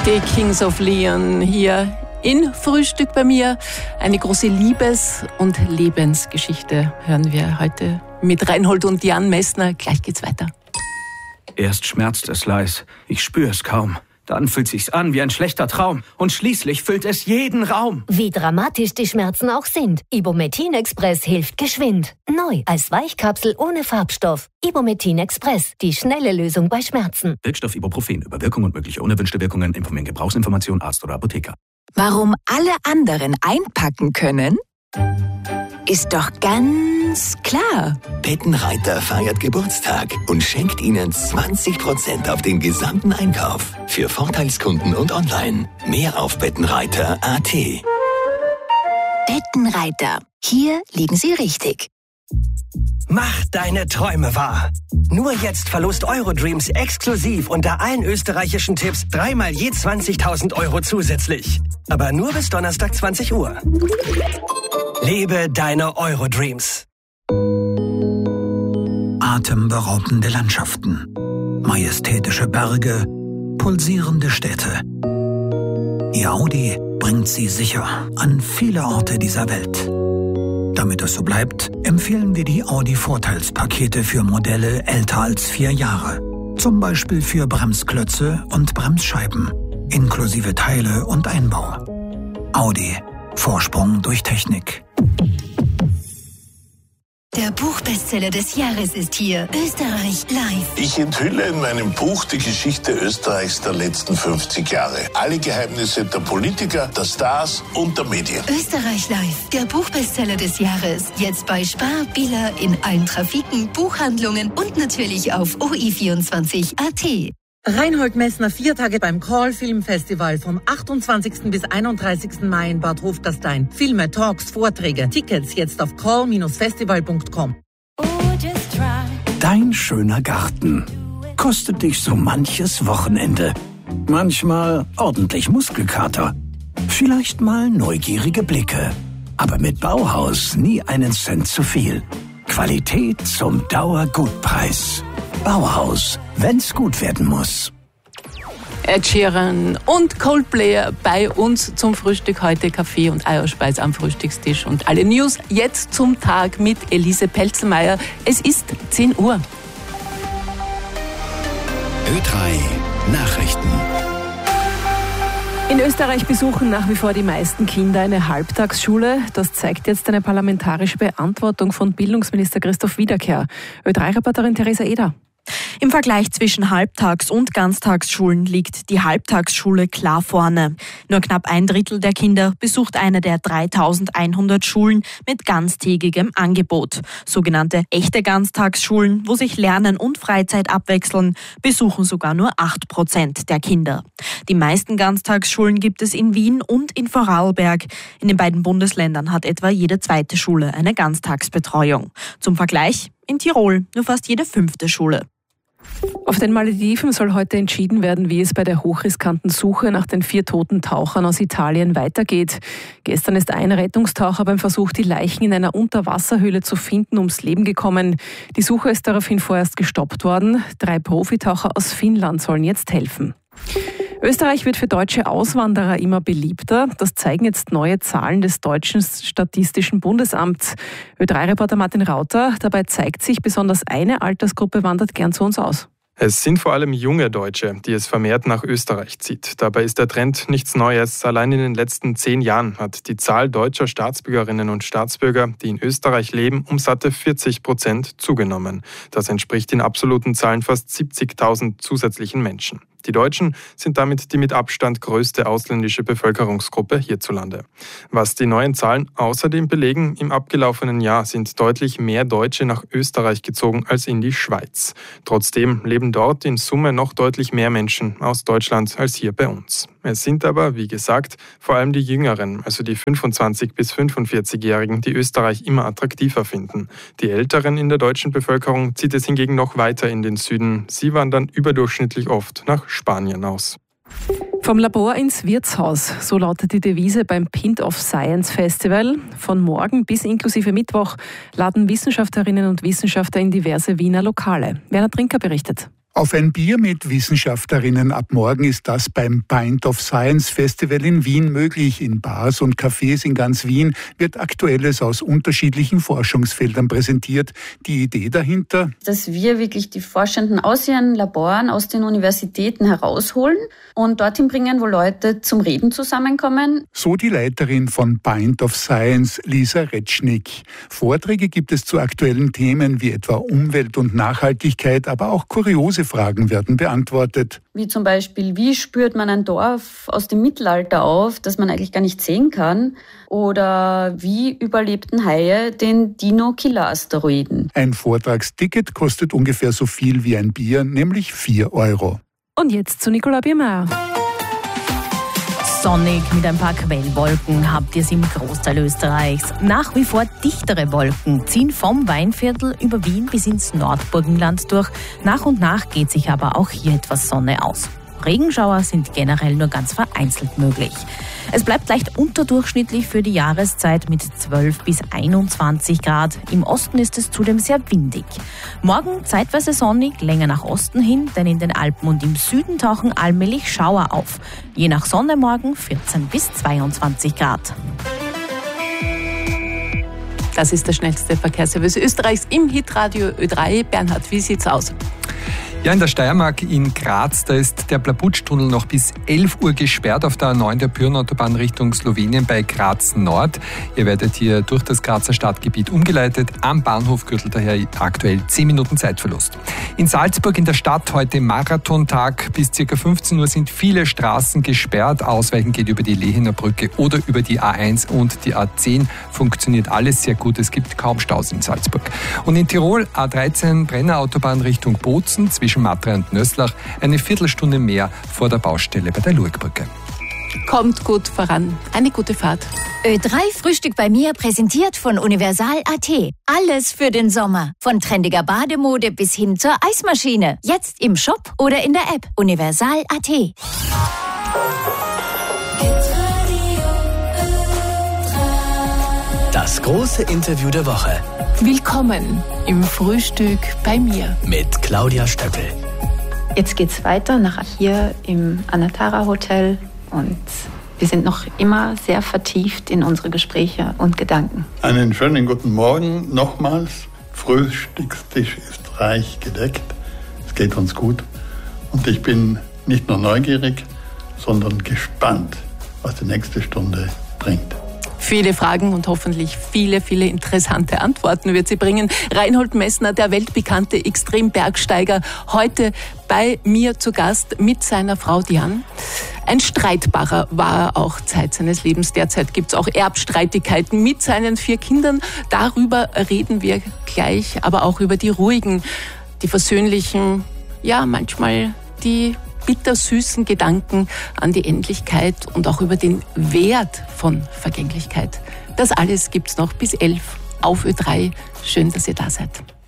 Die Kings of Leon hier in Frühstück bei mir. Eine große Liebes- und Lebensgeschichte hören wir heute mit Reinhold und Jan Messner. Gleich geht's weiter. Erst schmerzt es leis, ich spür es kaum. Dann fühlt sich's an wie ein schlechter Traum. Und schließlich füllt es jeden Raum. Wie dramatisch die Schmerzen auch sind. Ibumetin Express hilft geschwind. Neu als Weichkapsel ohne Farbstoff. Ibumetin Express, die schnelle Lösung bei Schmerzen. Wirkstoff Ibuprofen. Über Wirkung und mögliche unerwünschte Wirkungen informieren Gebrauchsinformation Arzt oder Apotheker. Warum alle anderen einpacken können, ist doch ganz klar. Bettenreiter feiert Geburtstag und schenkt Ihnen 20% auf den gesamten Einkauf. Für Vorteilskunden und online. Mehr auf bettenreiter.at. Bettenreiter. Hier liegen Sie richtig. Mach deine Träume wahr. Nur jetzt Verlust Eurodreams exklusiv unter allen österreichischen Tipps 3-mal je 20.000 Euro zusätzlich. Aber nur bis Donnerstag 20 Uhr. Lebe deine Eurodreams. Atemberaubende Landschaften, majestätische Berge, pulsierende Städte. Ihr Audi bringt Sie sicher an viele Orte dieser Welt. Damit es so bleibt, empfehlen wir die Audi-Vorteilspakete für Modelle älter als 4 Jahre. Zum Beispiel für Bremsklötze und Bremsscheiben, inklusive Teile und Einbau. Audi. Vorsprung durch Technik. Der Buchbestseller des Jahres ist hier. Österreich live. Ich enthülle in meinem Buch die Geschichte Österreichs der letzten 50 Jahre. Alle Geheimnisse der Politiker, der Stars und der Medien. Österreich live. Der Buchbestseller des Jahres. Jetzt bei Spar, Billa, in allen Trafiken, Buchhandlungen und natürlich auf OI24.at. Reinhold Messner 4 Tage beim Call Filmfestival vom 28. bis 31. Mai in Bad Hofgastein. Filme, Talks, Vorträge, Tickets jetzt auf call-festival.com. Dein schöner Garten kostet dich so manches Wochenende. Manchmal ordentlich Muskelkater. Vielleicht mal neugierige Blicke. Aber mit Bauhaus nie einen Cent zu viel. Qualität zum Dauergutpreis. Bauhaus, wenn's gut werden muss. Ed Sheeran und Coldplay bei uns zum Frühstück heute. Kaffee und Eierspeis am Frühstückstisch und alle News jetzt zum Tag mit Elise Pelzelmeier. Es ist 10 Uhr. Ö3 Nachrichten. In Österreich besuchen nach wie vor die meisten Kinder eine Halbtagsschule. Das zeigt jetzt eine parlamentarische Beantwortung von Bildungsminister Christoph Wiederkehr. Ö3-Reporterin Theresa Eder. Im Vergleich zwischen Halbtags- und Ganztagsschulen liegt die Halbtagsschule klar vorne. Nur knapp 1/3 der Kinder besucht eine der 3.100 Schulen mit ganztägigem Angebot. Sogenannte echte Ganztagsschulen, wo sich Lernen und Freizeit abwechseln, besuchen sogar nur 8% der Kinder. Die meisten Ganztagsschulen gibt es in Wien und in Vorarlberg. In den beiden Bundesländern hat etwa jede zweite Schule eine Ganztagsbetreuung. Zum Vergleich: in Tirol nur fast jede 5. Schule. Auf den Malediven soll heute entschieden werden, wie es bei der hochriskanten Suche nach den 4 toten Tauchern aus Italien weitergeht. Gestern ist ein Rettungstaucher beim Versuch, die Leichen in einer Unterwasserhöhle zu finden, ums Leben gekommen. Die Suche ist daraufhin vorerst gestoppt worden. 3 Profitaucher aus Finnland sollen jetzt helfen. Österreich wird für deutsche Auswanderer immer beliebter. Das zeigen jetzt neue Zahlen des Deutschen Statistischen Bundesamts. Ö3-Reporter Martin Rauter, dabei zeigt sich, besonders eine Altersgruppe wandert gern zu uns aus. Es sind vor allem junge Deutsche, die es vermehrt nach Österreich zieht. Dabei ist der Trend nichts Neues. Allein in den letzten 10 Jahren hat die Zahl deutscher Staatsbürgerinnen und Staatsbürger, die in Österreich leben, um satte 40% zugenommen. Das entspricht in absoluten Zahlen fast 70.000 zusätzlichen Menschen. Die Deutschen sind damit die mit Abstand größte ausländische Bevölkerungsgruppe hierzulande. Was die neuen Zahlen außerdem belegen, im abgelaufenen Jahr sind deutlich mehr Deutsche nach Österreich gezogen als in die Schweiz. Trotzdem leben dort in Summe noch deutlich mehr Menschen aus Deutschland als hier bei uns. Es sind aber, wie gesagt, vor allem die Jüngeren, also die 25- bis 45-Jährigen, die Österreich immer attraktiver finden. Die Älteren in der deutschen Bevölkerung zieht es hingegen noch weiter in den Süden. Sie wandern überdurchschnittlich oft nach Spanien aus. Vom Labor ins Wirtshaus, so lautet die Devise beim Pint of Science Festival. Von morgen bis inklusive Mittwoch laden Wissenschaftlerinnen und Wissenschaftler in diverse Wiener Lokale. Werner Trinker berichtet. Auf ein Bier mit Wissenschaftlerinnen ab morgen ist das beim Pint of Science Festival in Wien möglich. In Bars und Cafés in ganz Wien wird Aktuelles aus unterschiedlichen Forschungsfeldern präsentiert. Die Idee dahinter? Dass wir wirklich die Forschenden aus ihren Laboren, aus den Universitäten herausholen und dorthin bringen, wo Leute zum Reden zusammenkommen. So die Leiterin von Pint of Science, Lisa Retschnick. Vorträge gibt es zu aktuellen Themen wie etwa Umwelt und Nachhaltigkeit, aber auch kuriose Fragen werden beantwortet. Wie zum Beispiel, wie spürt man ein Dorf aus dem Mittelalter auf, das man eigentlich gar nicht sehen kann? Oder wie überlebten Haie den Dino-Killer-Asteroiden? Ein Vortragsticket kostet ungefähr so viel wie ein Bier, nämlich 4 €. Und jetzt zu Nicola Biermeier. Sonnig mit ein paar Quellwolken habt ihr es im Großteil Österreichs. Nach wie vor dichtere Wolken ziehen vom Weinviertel über Wien bis ins Nordburgenland durch. Nach und nach geht sich aber auch hier etwas Sonne aus. Regenschauer sind generell nur ganz vereinzelt möglich. Es bleibt leicht unterdurchschnittlich für die Jahreszeit mit 12 bis 21 Grad. Im Osten ist es zudem sehr windig. Morgen zeitweise sonnig, länger nach Osten hin, denn in den Alpen und im Süden tauchen allmählich Schauer auf. Je nach Sonne morgen 14 bis 22 Grad. Das ist der schnellste Verkehrsservice Österreichs im Hitradio Ö3. Bernhard, wie sieht's aus? Ja, in der Steiermark in Graz, da ist der Plabutsch-Tunnel noch bis 11 Uhr gesperrt auf der A9 der Pyrnenautobahn Richtung Slowenien bei Graz Nord. Ihr werdet hier durch das Grazer Stadtgebiet umgeleitet. Am Bahnhofgürtel daher aktuell 10 Minuten Zeitverlust. In Salzburg in der Stadt heute Marathontag. Bis ca. 15 Uhr sind viele Straßen gesperrt. Ausweichen geht über die Lehener Brücke oder über die A1 und die A10. Funktioniert alles sehr gut. Es gibt kaum Staus in Salzburg. Und in Tirol A13 Brennerautobahn Richtung Bozen zwischen Matra und Nöslach eine Viertelstunde mehr vor der Baustelle bei der Lurgbrücke. Kommt gut voran. Eine gute Fahrt. Ö3 Frühstück bei mir präsentiert von Universal.at. Alles für den Sommer. Von trendiger Bademode bis hin zur Eismaschine. Jetzt im Shop oder in der App. Universal.at. Das große Interview der Woche. Willkommen im Frühstück bei mir. Mit Claudia Stöckel. Jetzt geht's weiter nach hier im Anatara Hotel und wir sind noch immer sehr vertieft in unsere Gespräche und Gedanken. Einen schönen guten Morgen nochmals. Frühstückstisch ist reich gedeckt. Es geht uns gut. Und ich bin nicht nur neugierig, sondern gespannt, was die nächste Stunde bringt. Viele Fragen und hoffentlich viele interessante Antworten wird sie bringen. Reinhold Messner, der weltbekannte Extrembergsteiger, heute bei mir zu Gast mit seiner Frau Diane. Ein Streitbarer war er auch Zeit seines Lebens. Derzeit gibt es auch Erbstreitigkeiten mit seinen 4 Kindern. Darüber reden wir gleich, aber auch über die ruhigen, die versöhnlichen, ja manchmal die bittersüßen Gedanken an die Endlichkeit und auch über den Wert von Vergänglichkeit. Das alles gibt's noch bis 11 auf Ö3. Schön, dass ihr da seid.